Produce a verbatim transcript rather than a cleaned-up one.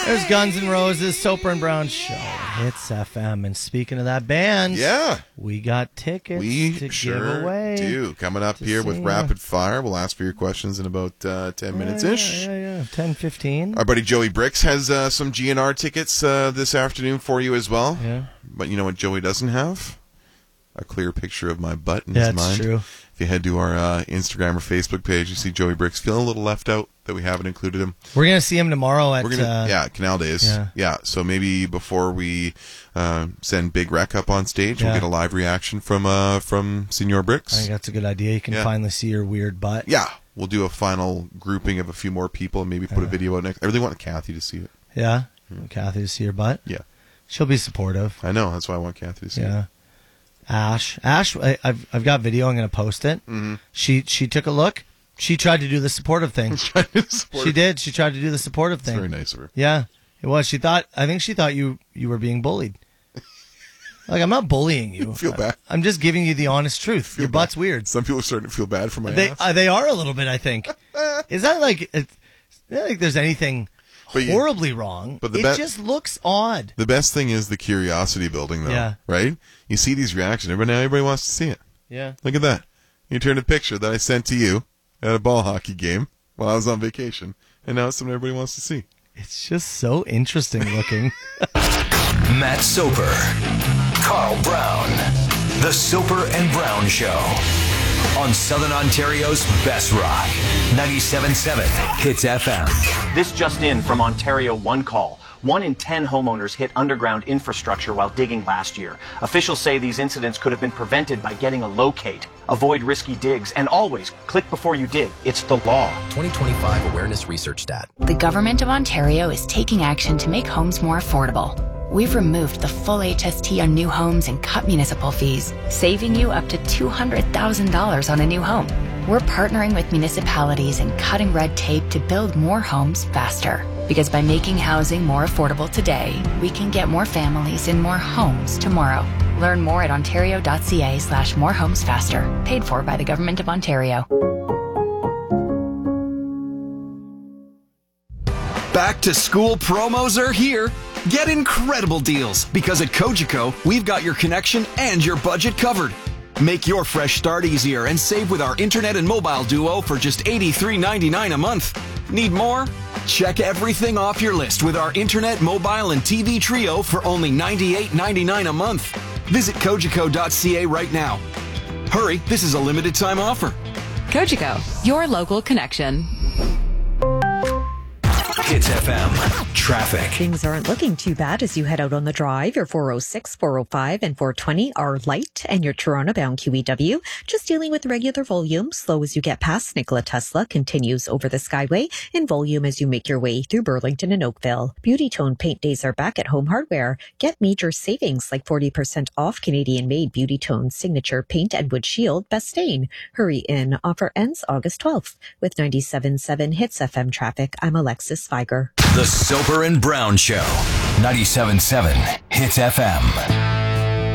There's Guns N' Roses, Soper and Brown Show, Hits F M. And speaking of that band, yeah, we got tickets we to sure give away. do. Coming up here with see, Rapid Fire. We'll ask for your questions in about uh, ten minutes-ish. Yeah, yeah, yeah. ten, fifteen. Our buddy Joey Bricks has uh, some G N R tickets uh, this afternoon for you as well. Yeah. But you know what Joey doesn't have? A clear picture of my butt in yeah, his mind. That's true. If you head to our uh, Instagram or Facebook page, you see Joey Bricks feeling a little left out that we haven't included him. We're going to see him tomorrow at... We're gonna, uh, yeah, Canal Days. Yeah. yeah. So maybe before we uh, send Big Rec up on stage, Yeah. we'll get a live reaction from uh, from Senor Bricks. I think that's a good idea. You can Yeah. finally see your weird butt. Yeah. We'll do a final grouping of a few more people and maybe put a video out next. I really want Kathy to see it. Yeah? Mm-hmm. Kathy to see your butt? Yeah. She'll be supportive. I know. That's why I want Kathy to see Yeah. it. Ash. Ash, I, I've I've got video. I'm going to post it. Mm-hmm. She she took a look. She tried to do the supportive thing. She did. She tried to do the supportive It's thing. very nice of her. Yeah, it was. She thought. I think she thought you you were being bullied. Like, I'm not bullying you. I feel bad. I'm just giving you the honest truth. Feel Your bad. butt's weird. Some people are starting to feel bad for my They ass. uh, they are a little bit. I think. Is that like? It's not like there's anything But you- horribly wrong. but the it be- just looks odd. The best thing is the curiosity building, though. Yeah. Right? You see these reactions. Everybody, now everybody wants to see it. Yeah. Look at that. You turned a picture that I sent to you at a ball hockey game while I was on vacation, and now it's something everybody wants to see. It's just so interesting looking. Matt Soper, Carl Brown, The Soper and Brown Show on Southern Ontario's best rock, ninety-seven point seven Hits F M. This just in from Ontario One Call. One in ten homeowners hit underground infrastructure while digging last year. Officials say these incidents could have been prevented by getting a locate. Avoid risky digs and always click before you dig. It's the law. twenty twenty-five Awareness Research Stat. The Government of Ontario is taking action to make homes more affordable. We've removed the full H S T on new homes and cut municipal fees, saving you up to two hundred thousand dollars on a new home. We're partnering with municipalities and cutting red tape to build more homes faster. Because by making housing more affordable today, we can get more families in more homes tomorrow. Learn more at ontario.ca slash more homes faster. Paid for by the Government of Ontario. Back to school promos are here. Get incredible deals because at Cogeco, we've got your connection and your budget covered. Make your fresh start easier and save with our internet and mobile duo for just eighty-three ninety-nine a month. Need more? Check everything off your list with our internet, mobile, and T V trio for only ninety-eight ninety-nine a month. Visit cogeco dot c a right now. Hurry, this is a limited time offer. Cogeco, your local connection. Hits F M. Traffic. Things aren't looking too bad as you head out on the drive. Your four oh six, four oh five, and four twenty are light, and your Toronto-bound Q E W just dealing with regular volume. Slow as you get past Nikola Tesla continues over the Skyway, in volume as you make your way through Burlington and Oakville. Beauty Tone paint days are back at Home Hardware. Get major savings like forty percent off Canadian-made Beauty Tone signature paint and wood shield Bestain. Hurry in. Offer ends August twelfth. With ninety-seven point seven Hits F M traffic, I'm Alexis Feiger. The Soper and Brown Show, ninety-seven point seven Hits F M.